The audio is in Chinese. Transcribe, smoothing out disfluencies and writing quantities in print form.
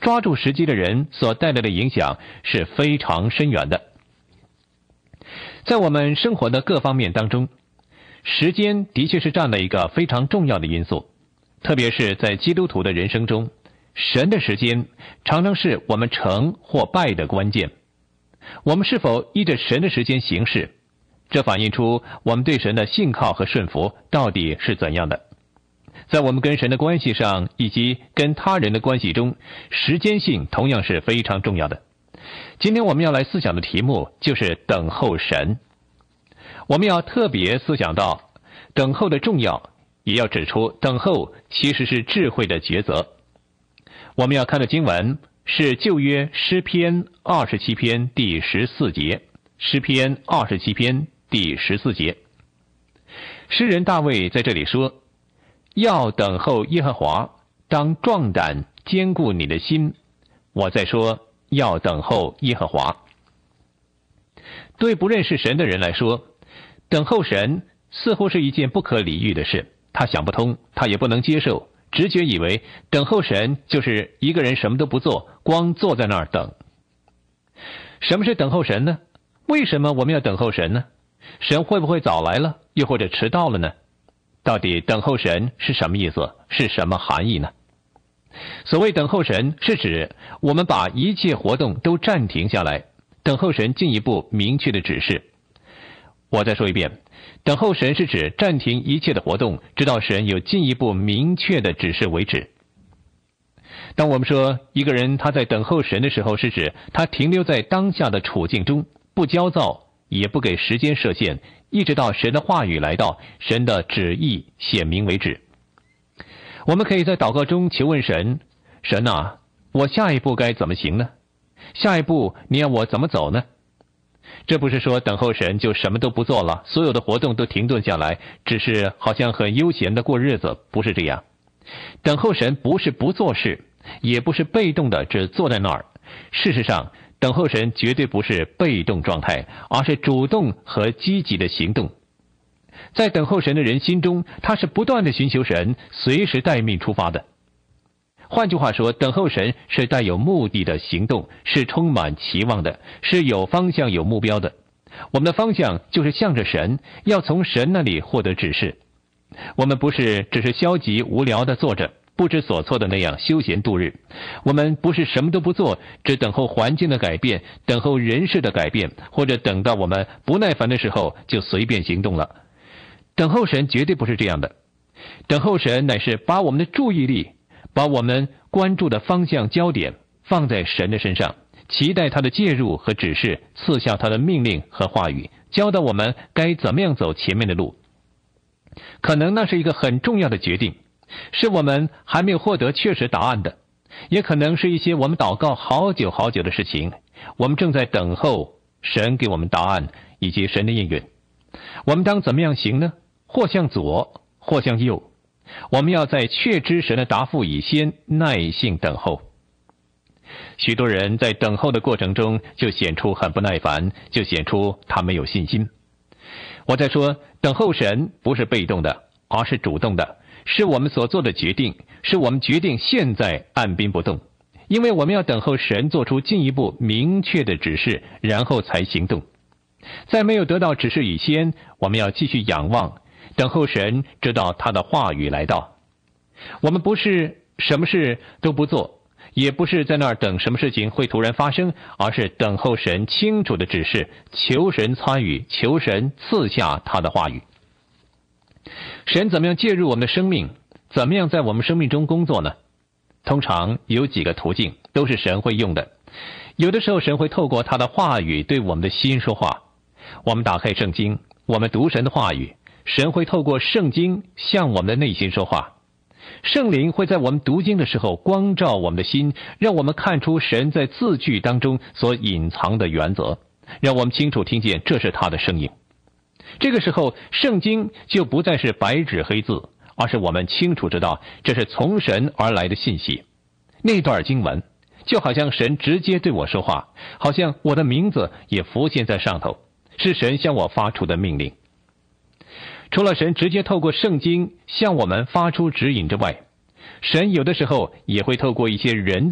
抓住时机的人所带来的影响是非常深远的。在我们生活的各方面当中，时间的确是占了一个非常重要的因素，特别是在基督徒的人生中，神的时间常常是我们成或败的关键。我们是否依着神的时间行事，这反映出我们对神的信靠和顺服到底是怎样的。在我们跟神的关系上，以及跟他人的关系中，时间性同样是非常重要的。今天我们要来思想的题目就是等候神。我们要特别思想到等候的重要，也要指出等候其实是智慧的抉择。我们要看的经文是旧约诗篇27篇第14节，诗篇27篇第14节。诗人大卫在这里说，要等候耶和华，当壮胆，坚固你的心。我在说，要等候耶和华。对不认识神的人来说，等候神似乎是一件不可理喻的事，他想不通，他也不能接受，直觉以为等候神就是一个人什么都不做，光坐在那儿等。什么是等候神呢？为什么我们要等候神呢？神会不会早来了，又或者迟到了呢？到底等候神是什么意思，是什么含义呢？所谓等候神，是指我们把一切活动都暂停下来，等候神进一步明确的指示。我再说一遍，等候神是指暂停一切的活动，直到神有进一步明确的指示为止。当我们说一个人他在等候神的时候，是指他停留在当下的处境中，不焦躁，也不给时间设限，一直到神的话语来到，神的旨意显明为止。我们可以在祷告中求问神，神啊，我下一步该怎么行呢？下一步你要我怎么走呢？这不是说等候神就什么都不做了，所有的活动都停顿下来，只是好像很悠闲的过日子，不是这样。等候神不是不做事，也不是被动的只坐在那儿。事实上，等候神绝对不是被动状态，而是主动和积极的行动。在等候神的人心中，他是不断的寻求神，随时待命出发的。换句话说，等候神是带有目的的行动，是充满期望的，是有方向有目标的。我们的方向就是向着神，要从神那里获得指示。我们不是只是消极无聊的坐着，不知所措的那样休闲度日。我们不是什么都不做，只等候环境的改变，等候人事的改变，或者等到我们不耐烦的时候就随便行动了。等候神绝对不是这样的。等候神乃是把我们的注意力，把我们关注的方向焦点放在神的身上，期待他的介入和指示，赐下他的命令和话语，教导我们该怎么样走前面的路。可能那是一个很重要的决定，是我们还没有获得确实答案的，也可能是一些我们祷告好久好久的事情，我们正在等候神给我们答案以及神的应允。我们当怎么样行呢？或向左，或向右。我们要在确知神的答复以先，耐性等候。许多人在等候的过程中就显出很不耐烦，就显出他没有信心。我在说，等候神不是被动的，而是主动的，是我们所做的决定，是我们决定现在按兵不动，因为我们要等候神做出进一步明确的指示，然后才行动。在没有得到指示以前，我们要继续仰望，等候神直到他的话语来到。我们不是什么事都不做，也不是在那儿等什么事情会突然发生，而是等候神清楚的指示，求神参与，求神赐下他的话语。神怎么样介入我们的生命，怎么样在我们生命中工作呢？通常有几个途径都是神会用的。有的时候神会透过他的话语对我们的心说话。我们打开圣经，我们读神的话语，神会透过圣经向我们的内心说话。圣灵会在我们读经的时候光照我们的心，让我们看出神在字句当中所隐藏的原则，让我们清楚听见这是他的声音。这个时候，圣经就不再是白纸黑字，而是我们清楚知道这是从神而来的信息。那段经文就好像神直接对我说话，好像我的名字也浮现在上头，是神向我发出的命令。除了神直接透过圣经向我们发出指引之外，神有的时候也会透过一些人